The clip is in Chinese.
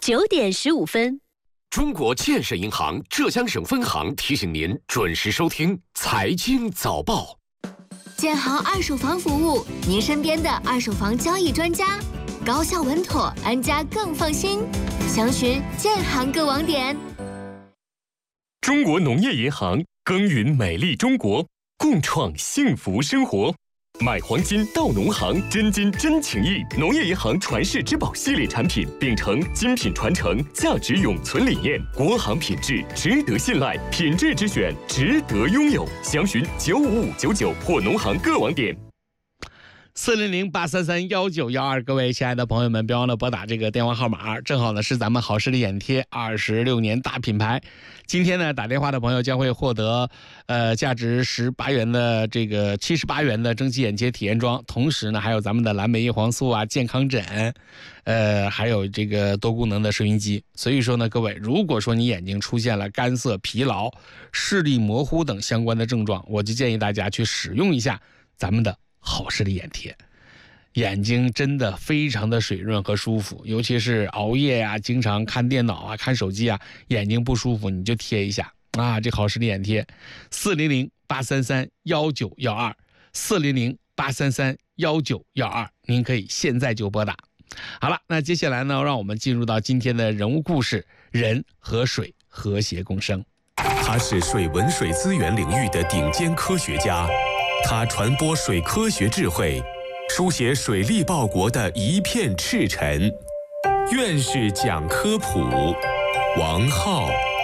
9:15。 中国建设银行浙江省分行提醒您准时收听财经早报。 建行二手房服务，您身边的二手房交易专家，高效稳妥，安家更放心。详询建行各网点。 中国农业银行耕耘美丽中国，共创幸福生活。买黄金到农行，真金真情谊。农业银行传世之宝系列产品，秉承精品传承、价值永存理念，国行品质值得信赖，品质之选值得拥有。详询95599或农行各网点。 400-833-1912，各位亲爱的朋友们，别忘了拨打这个电话号码，正好呢是咱们好视力眼贴26年大品牌。今天呢打电话的朋友将会获得价值18元的这个78元的蒸汽眼贴体验装，同时呢还有咱们的蓝莓叶黄素啊、健康枕，还有这个多功能的收音机。所以说呢，各位，如果说你眼睛出现了干涩、疲劳、视力模糊等相关的症状，我就建议大家去使用一下咱们的好视力眼贴。眼睛真的非常的水润和舒服，尤其是熬夜啊，经常看电脑啊、看手机啊，眼睛不舒服你就贴一下啊，这好视力眼贴。400-833-1912 400-833-1912，您可以现在就拨打。好了，那接下来呢，让我们进入到今天的人物故事，人和水和谐共生。 他是水文水资源领域的顶尖科学家，他传播水科学智慧，书写水利报国的一片赤诚。院士讲科普，王浩。